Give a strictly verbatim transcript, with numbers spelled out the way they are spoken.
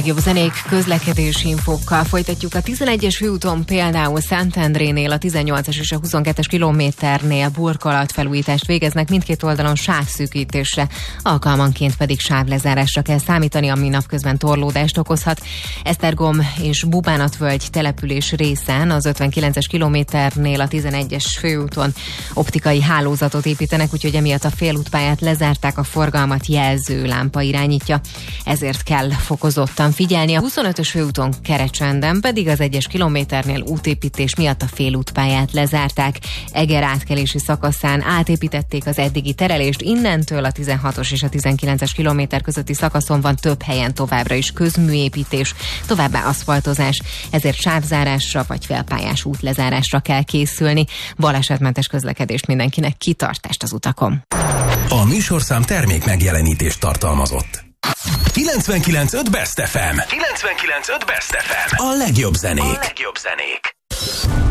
Jobb zenék, közlekedési infókkal folytatjuk. A tizenegyes főúton például Szentendrénél, a tizennyolcas és a huszonkettes kilométernél burkolatfelújítást végeznek, mindkét oldalon sávszűkítésre, alkalmanként pedig sávlezárásra kell számítani, ami napközben torlódást okozhat. Esztergom és Bubánatvölgy település részen az ötvenkilences kilométernél a tizenegyes főúton optikai hálózatot építenek, úgyhogy emiatt a félútpályát lezárták, a forgalmat jelző lámpa irányítja, ezért kell fokozottan figyelni. A huszonötös főúton Kerecsenden pedig az egyes kilométernél útépítés miatt a félútpályát lezárták. Eger átkelési szakaszán átépítették az eddigi terelést, innentől a tizenhatos és a tizenkilences kilométer közötti szakaszon van több helyen továbbra is közműépítés, továbbá aszfaltozás, ezért sávzárásra vagy felpályás útlezárásra kell készülni. Balesetmentes közlekedést mindenkinek, kitartást az utakon. A műsorszám termék megjelenítést tartalmazott. kilencvenkilenc pont öt Best ef em. kilencvenkilenc pont öt Best ef em. A legjobb zenék. A legjobb zenék.